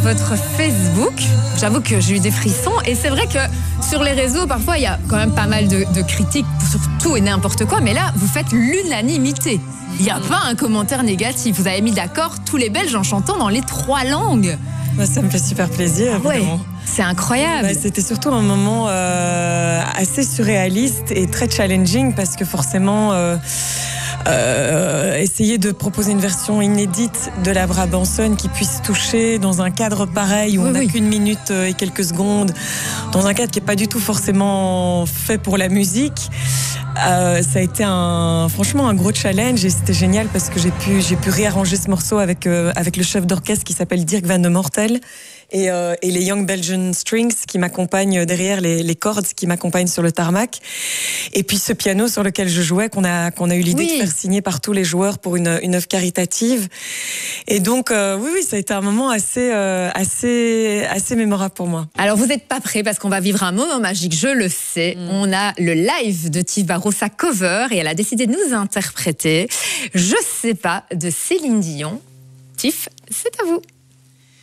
votre Facebook. J'avoue que j'ai eu des frissons. Et c'est vrai que sur les réseaux, parfois, il y a quand même pas mal de critiques sur tout et n'importe quoi. Mais là, vous faites l'unanimité. Il n'y a pas un commentaire négatif. Vous avez mis d'accord tous les Belges en chantant dans les 3 langues. Ça me fait super plaisir, évidemment. Ouais, c'est incroyable. C'était surtout un moment assez surréaliste et très challenging parce que forcément, essayer de proposer une version inédite de la Brabançonne qui puisse toucher dans un cadre pareil où on n'a qu'une minute et quelques secondes, dans un cadre qui n'est pas du tout forcément fait pour la musique. Ça a été franchement un gros challenge et c'était génial parce que j'ai pu réarranger ce morceau avec le chef d'orchestre qui s'appelle Dirk Van de Mortel et les Young Belgian Strings qui m'accompagnent derrière, les cordes qui m'accompagnent sur le tarmac, et puis ce piano sur lequel je jouais qu'on a eu l'idée de faire signer par tous les joueurs pour une œuvre caritative. Et donc oui, ça a été un moment assez mémorable pour moi. Alors vous n'êtes pas prêts parce qu'on va vivre un moment magique, je le sais. On a le live de Tiff Barrault, sa cover, et elle a décidé de nous interpréter Je sais pas de Céline Dion. Tiff, c'est à vous.